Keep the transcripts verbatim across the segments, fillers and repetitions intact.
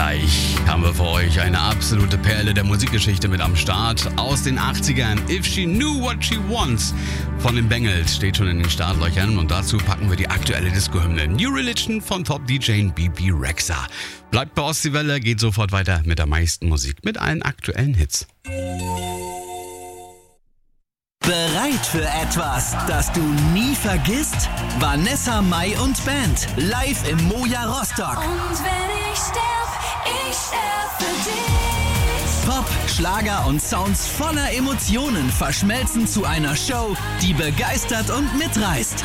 Gleich haben wir für euch eine absolute Perle der Musikgeschichte mit am Start. Aus den achtzigern, If She Knew What She Wants von den Bengals steht schon in den Startlöchern. Und dazu packen wir die aktuelle Disco-Hymne New Religion von Top-D J Bebe Rexha. Bleibt bei Ostseewelle, geht sofort weiter mit der meisten Musik, mit allen aktuellen Hits. Bereit für etwas, das du nie vergisst? Vanessa Mai und Band, live im Moja Rostock. Und wenn ich sterb, ich sterb für dich. Pop, Schlager und Sounds voller Emotionen verschmelzen zu einer Show, die begeistert und mitreißt.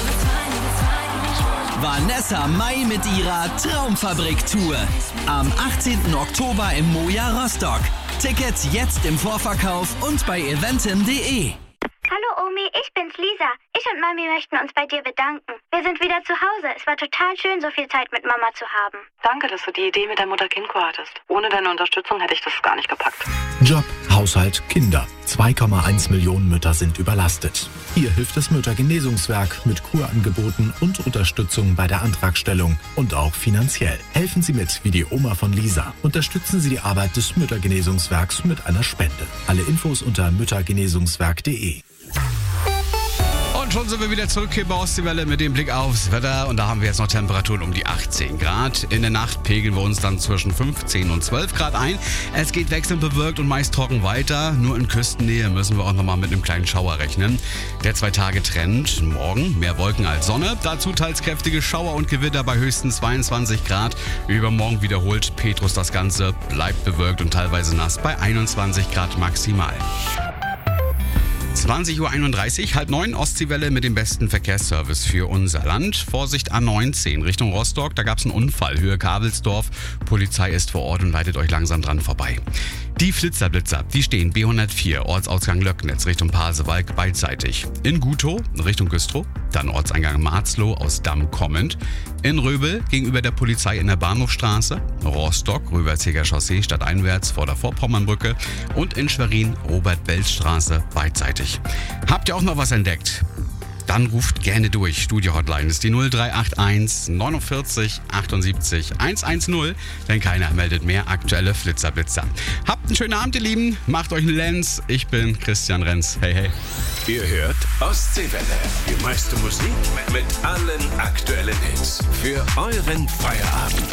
Vanessa Mai mit ihrer Traumfabrik-Tour. Am achtzehnten Oktober im Moja Rostock. Tickets jetzt im Vorverkauf und bei eventim punkt de. Hallo Omi, ich bin's Lisa. Ich und Mami möchten uns bei dir bedanken. Wir sind wieder zu Hause. Es war total schön, so viel Zeit mit Mama zu haben. Danke, dass du die Idee mit der Mutter-Kind-Kur hattest. Ohne deine Unterstützung hätte ich das gar nicht gepackt. Job, Haushalt, Kinder. zwei Komma eins Millionen Mütter sind überlastet. Hier hilft das Müttergenesungswerk mit Kurangeboten und Unterstützung bei der Antragstellung und auch finanziell. Helfen Sie mit wie die Oma von Lisa. Unterstützen Sie die Arbeit des Müttergenesungswerks mit einer Spende. Alle Infos unter müttergenesungswerk punkt de. Und schon sind wir wieder zurück hier bei Ostseewelle mit dem Blick aufs Wetter. Und da haben wir jetzt noch Temperaturen um die achtzehn Grad. In der Nacht pegeln wir uns dann zwischen fünfzehn und zwölf Grad ein. Es geht wechselnd bewölkt und meist trocken weiter. Nur in Küstennähe müssen wir auch nochmal mit einem kleinen Schauer rechnen. Der Zwei-Tage-Trend. Morgen mehr Wolken als Sonne. Dazu teils kräftige Schauer und Gewitter bei höchstens zweiundzwanzig Grad. Übermorgen wiederholt Petrus das Ganze. Bleibt bewölkt und teilweise nass bei einundzwanzig Grad maximal. zwanzig Uhr einunddreißig, halb neun, Ostseewelle mit dem besten Verkehrsservice für unser Land. Vorsicht A neunzehn Richtung Rostock, da gab es einen Unfall, Höhe Kabelsdorf. Polizei ist vor Ort und leitet euch langsam dran vorbei. Die Flitzerblitzer, die stehen B hundertvier, Ortsausgang Löcknitz Richtung Pasewalk beidseitig. In Gutow Richtung Güstrow, dann Ortseingang Marzloh aus Damm kommend. In Röbel gegenüber der Polizei in der Bahnhofstraße. Rostock, Röverzeger Chaussee stadteinwärts vor der Vorpommernbrücke. Und in Schwerin Robert-Belz-Straße beidseitig. Habt ihr auch noch was entdeckt? Dann ruft gerne durch. Studio-Hotline ist die null drei acht eins neunundvierzig achtundsiebzig hundertzehn, denn keiner meldet mehr aktuelle Flitzerblitzer. Habt einen schönen Abend, ihr Lieben. Macht euch einen Lenz. Ich bin Christian Renz. Hey, hey. Ihr hört Ostseewelle. Die meiste Musik mit allen aktuellen Hits. Für euren Feierabend.